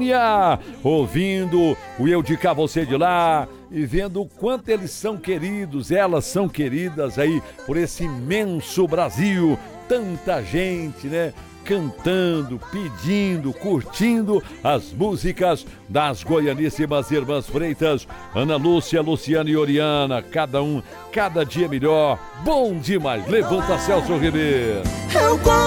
Goiânia, ouvindo o Eu de Cá, Você de Lá, e vendo o quanto eles são queridos, elas são queridas aí por esse imenso Brasil. Tanta gente, né? Cantando, pedindo, curtindo as músicas das goianíssimas Irmãs Freitas, Ana Lúcia, Luciana e Oriana, cada dia melhor, bom demais. Levanta, Celso Ribeiro.